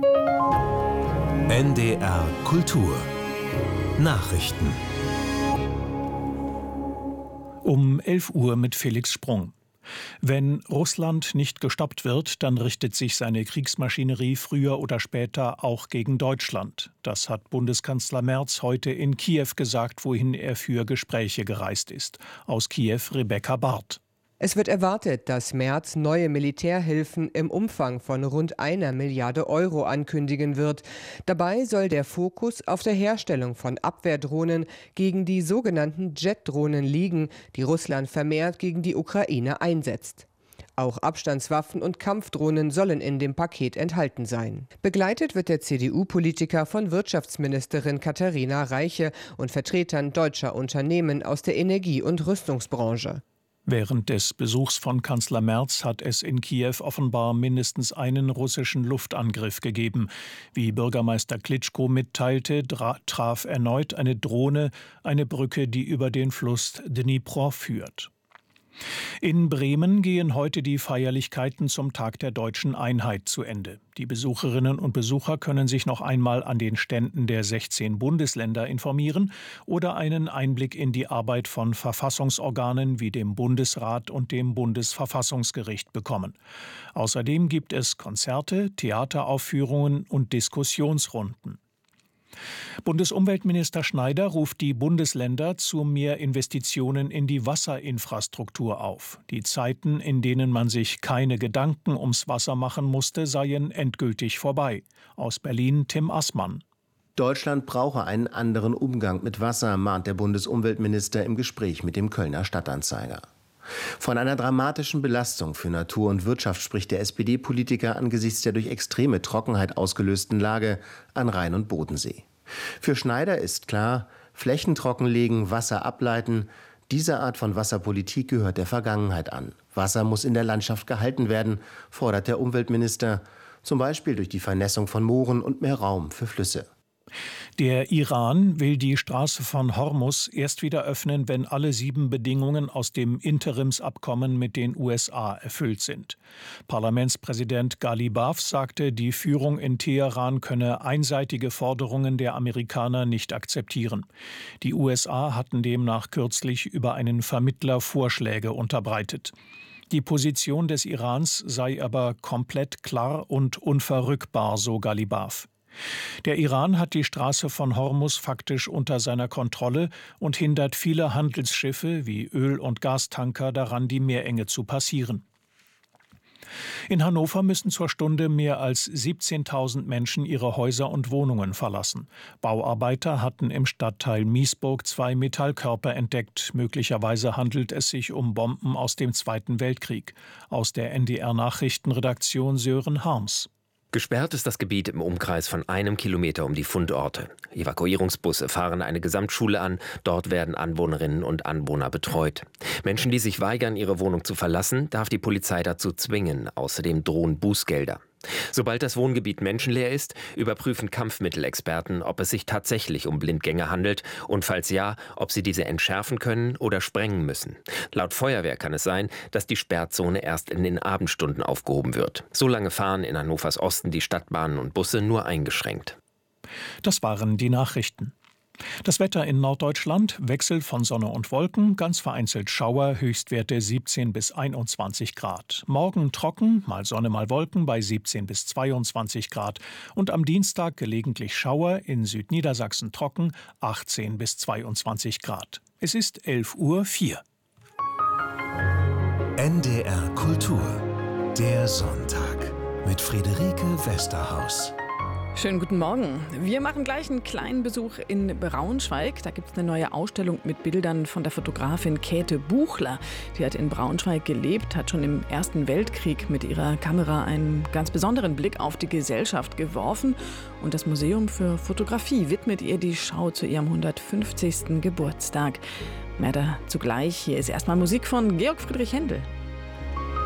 NDR Kultur Nachrichten Um 11 Uhr mit Felix Sprung. Wenn Russland nicht gestoppt wird, dann richtet sich seine Kriegsmaschinerie früher oder später auch gegen Deutschland. Das hat Bundeskanzler Merz heute in Kiew gesagt, wohin er für Gespräche gereist ist. Aus Kiew Rebecca Barth. Es wird erwartet, dass Merz neue Militärhilfen im Umfang von rund 1 Milliarde Euro ankündigen wird. Dabei soll der Fokus auf der Herstellung von Abwehrdrohnen gegen die sogenannten Jet-Drohnen liegen, die Russland vermehrt gegen die Ukraine einsetzt. Auch Abstandswaffen und Kampfdrohnen sollen in dem Paket enthalten sein. Begleitet wird der CDU-Politiker von Wirtschaftsministerin Katharina Reiche und Vertretern deutscher Unternehmen aus der Energie- und Rüstungsbranche. Während des Besuchs von Kanzler Merz hat es in Kiew offenbar mindestens einen russischen Luftangriff gegeben. Wie Bürgermeister Klitschko mitteilte, traf erneut eine Drohne eine Brücke, die über den Fluss Dnipro führt. In Bremen gehen heute die Feierlichkeiten zum Tag der Deutschen Einheit zu Ende. Die Besucherinnen und Besucher können sich noch einmal an den Ständen der 16 Bundesländer informieren oder einen Einblick in die Arbeit von Verfassungsorganen wie dem Bundesrat und dem Bundesverfassungsgericht bekommen. Außerdem gibt es Konzerte, Theateraufführungen und Diskussionsrunden. Bundesumweltminister Schneider ruft die Bundesländer zu mehr Investitionen in die Wasserinfrastruktur auf. Die Zeiten, in denen man sich keine Gedanken ums Wasser machen musste, seien endgültig vorbei. Aus Berlin Tim Assmann. Deutschland brauche einen anderen Umgang mit Wasser, mahnt der Bundesumweltminister im Gespräch mit dem Kölner Stadtanzeiger. Von einer dramatischen Belastung für Natur und Wirtschaft spricht der SPD-Politiker angesichts der durch extreme Trockenheit ausgelösten Lage an Rhein und Bodensee. Für Schneider ist klar, Flächen trockenlegen, Wasser ableiten, diese Art von Wasserpolitik gehört der Vergangenheit an. Wasser muss in der Landschaft gehalten werden, fordert der Umweltminister, zum Beispiel durch die Vernässung von Mooren und mehr Raum für Flüsse. Der Iran will die Straße von Hormuz erst wieder öffnen, wenn alle 7 Bedingungen aus dem Interimsabkommen mit den USA erfüllt sind. Parlamentspräsident Ghalibaf sagte, die Führung in Teheran könne einseitige Forderungen der Amerikaner nicht akzeptieren. Die USA hatten demnach kürzlich über einen Vermittler Vorschläge unterbreitet. Die Position des Irans sei aber komplett klar und unverrückbar, so Ghalibaf. Der Iran hat die Straße von Hormuz faktisch unter seiner Kontrolle und hindert viele Handelsschiffe wie Öl- und Gastanker daran, die Meerenge zu passieren. In Hannover müssen zur Stunde mehr als 17.000 Menschen ihre Häuser und Wohnungen verlassen. Bauarbeiter hatten im Stadtteil Miesburg 2 Metallkörper entdeckt. Möglicherweise handelt es sich um Bomben aus dem Zweiten Weltkrieg. Aus der NDR-Nachrichtenredaktion Sören Harms. Gesperrt ist das Gebiet im Umkreis von 1 Kilometer um die Fundorte. Evakuierungsbusse fahren eine Gesamtschule an. Dort werden Anwohnerinnen und Anwohner betreut. Menschen, die sich weigern, ihre Wohnung zu verlassen, darf die Polizei dazu zwingen. Außerdem drohen Bußgelder. Sobald das Wohngebiet menschenleer ist, überprüfen Kampfmittelexperten, ob es sich tatsächlich um Blindgänger handelt und falls ja, ob sie diese entschärfen können oder sprengen müssen. Laut Feuerwehr kann es sein, dass die Sperrzone erst in den Abendstunden aufgehoben wird. So lange fahren in Hannovers Osten die Stadtbahnen und Busse nur eingeschränkt. Das waren die Nachrichten. Das Wetter in Norddeutschland: Wechsel von Sonne und Wolken, ganz vereinzelt Schauer, Höchstwerte 17 bis 21 Grad. Morgen trocken, mal Sonne, mal Wolken bei 17 bis 22 Grad. Und am Dienstag gelegentlich Schauer, in Südniedersachsen trocken, 18 bis 22 Grad. Es ist 11:04 Uhr. NDR Kultur, der Sonntag mit Friederike Westerhaus. Schönen guten Morgen. Wir machen gleich einen kleinen Besuch in Braunschweig. Da gibt es eine neue Ausstellung mit Bildern von der Fotografin Käthe Buchler. Die hat in Braunschweig gelebt, hat schon im Ersten Weltkrieg mit ihrer Kamera einen ganz besonderen Blick auf die Gesellschaft geworfen. Und das Museum für Fotografie widmet ihr die Schau zu ihrem 150. Geburtstag. Mehr dazu gleich. Hier ist erstmal Musik von Georg Friedrich Händel.